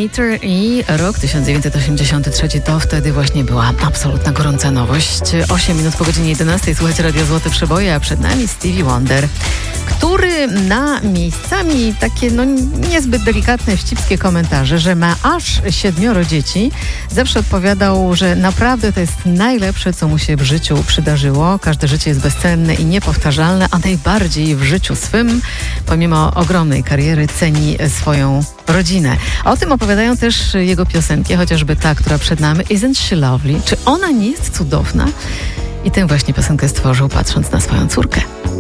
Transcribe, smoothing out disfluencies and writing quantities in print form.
Meter i rok 1983 to wtedy właśnie była absolutna gorąca nowość. 8 minut po godzinie 11 słuchajcie Radio Złote Przeboje, a przed nami Stevie Wonder, który na miejscami takie niezbyt delikatne, wścibskie komentarze, że ma aż 7 dzieci, zawsze odpowiadał, że naprawdę to jest najlepsze, co mu się w życiu przydarzyło. Każde życie jest bezcenne i niepowtarzalne, a najbardziej w życiu swym, pomimo ogromnej kariery, ceni swoją rodzinę. O tym opowiadają też jego piosenki, chociażby ta, która przed nami, Isn't She Lovely? Czy ona nie jest cudowna? I tę właśnie piosenkę stworzył, patrząc na swoją córkę.